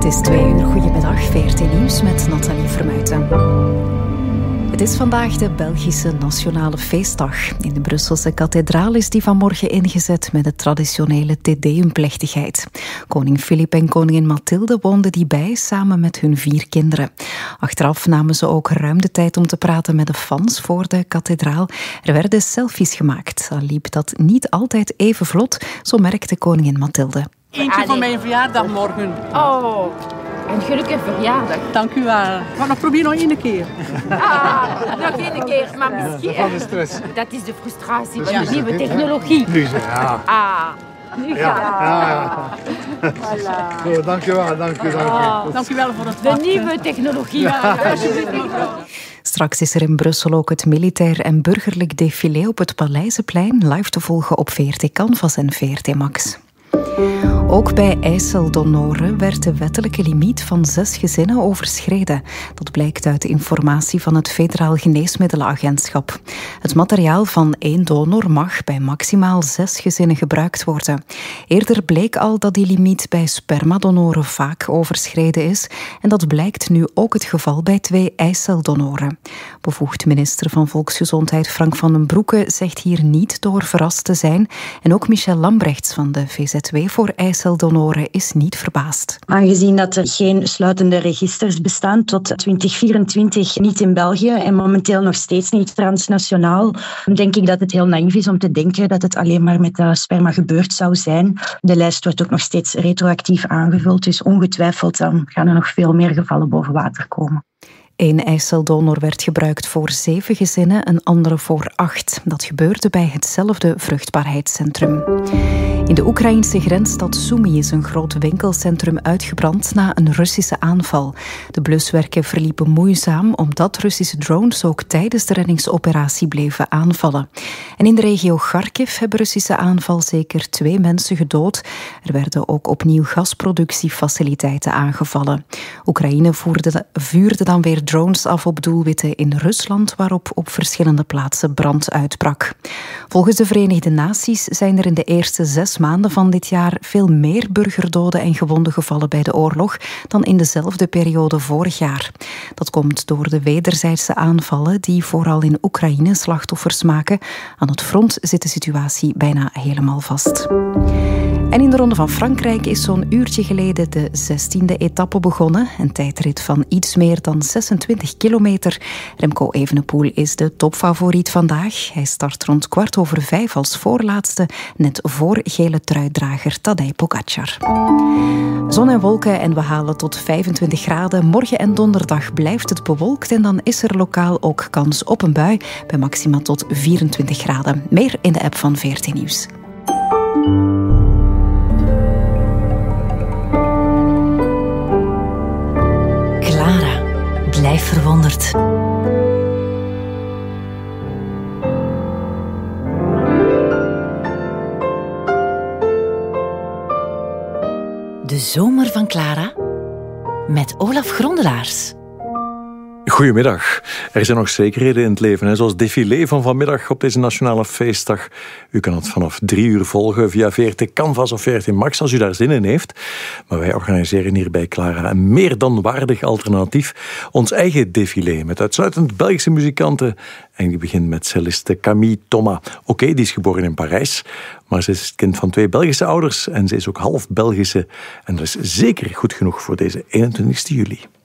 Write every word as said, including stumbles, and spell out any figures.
is twee uur. Goedemiddag, V R T Nieuws met Nathalie Vermuijten. Het is vandaag de Belgische Nationale Feestdag. In de Brusselse kathedraal is die vanmorgen ingezet met de traditionele Te Deum-plechtigheid. Koning Filip en koningin Mathilde woonden die bij samen met hun vier kinderen. Achteraf namen ze ook ruim de tijd om te praten met de fans voor de kathedraal. Er werden selfies gemaakt. Al liep dat niet altijd even vlot, zo merkte koningin Mathilde. Eentje voor mijn verjaardag morgen. Oh, een gelukkige verjaardag. Dank u wel. Maar nog probeer nog één keer. Ah, nog één keer, maar misschien. Van de stress. Dat is de frustratie van de nieuwe technologie. Nu zeg ja. Ah, nu Ja, gaat ja, ja. Voilà. Goed, dank u wel, dank u, dank u. Oh, Dank u wel voor het de wachten. nieuwe technologie. Ja. Straks is er in Brussel ook het militair en burgerlijk défilé op het Paleizenplein, live te volgen op V R T Canvas en V R T Max. Ook bij IJsseldonoren werd de wettelijke limiet van zes gezinnen overschreden. Dat blijkt uit de informatie van het Federaal Geneesmiddelenagentschap. Het materiaal van één donor mag bij maximaal zes gezinnen gebruikt worden. Eerder bleek al dat die limiet bij spermadonoren vaak overschreden is. En dat blijkt nu ook het geval bij twee IJsseldonoren. Bevoegd minister van Volksgezondheid Frank van den Broeke zegt hier niet door verrast te zijn. En ook Michel Lambrechts van de V Z W voor IJsseldonoren is niet verbaasd. Aangezien dat er geen sluitende registers bestaan tot twintig vierentwintig, niet in België en momenteel nog steeds niet transnationaal, denk ik dat het heel naïef is om te denken dat het alleen maar met de sperma gebeurd zou zijn. De lijst wordt ook nog steeds retroactief aangevuld, dus ongetwijfeld dan gaan er nog veel meer gevallen boven water komen. Eén IJsseldonor werd gebruikt voor zeven gezinnen, een andere voor acht. Dat gebeurde bij hetzelfde vruchtbaarheidscentrum. In de Oekraïnse grensstad Sumy is een groot winkelcentrum uitgebrand na een Russische aanval. De bluswerken verliepen moeizaam omdat Russische drones ook tijdens de reddingsoperatie bleven aanvallen. En in de regio Kharkiv hebben Russische aanval zeker twee mensen gedood. Er werden ook opnieuw gasproductiefaciliteiten aangevallen. Oekraïne voerde, vuurde dan weer drones af op doelwitten in Rusland, waarop op verschillende plaatsen brand uitbrak. Volgens de Verenigde Naties zijn er in de eerste zes maanden van dit jaar veel meer burgerdoden en gewonden gevallen bij de oorlog dan in dezelfde periode vorig jaar. Dat komt door de wederzijdse aanvallen die vooral in Oekraïne slachtoffers maken. Aan het front zit de situatie bijna helemaal vast. En in de Ronde van Frankrijk is zo'n uurtje geleden de zestiende etappe begonnen. Een tijdrit van iets meer dan zesentwintig kilometer. Remco Evenepoel is de topfavoriet vandaag. Hij start rond kwart over vijf als voorlaatste, net voor gele truidrager Tadej Pogačar. Zon en wolken en we halen tot vijfentwintig graden. Morgen en donderdag blijft het bewolkt en dan is er lokaal ook kans op een bui bij maxima tot vierentwintig graden. Meer in de app van V R T Nieuws. Clara, blijf verwonderd. De zomer van Clara met Olaf Grondelaars. Goedemiddag. Er zijn nog zekerheden in het leven, hè? Zoals défilé van vanmiddag op deze Nationale Feestdag. U kan het vanaf drie uur volgen via V R T Canvas of V R T Max als u daar zin in heeft. Maar wij organiseren hier bij Clara een meer dan waardig alternatief. Ons eigen défilé met uitsluitend Belgische muzikanten. En die begint met celliste Camille Thomas. Oké, okay, die is geboren in Parijs, maar ze is het kind van twee Belgische ouders en ze is ook half Belgische. En dat is zeker goed genoeg voor deze eenentwintigste juli.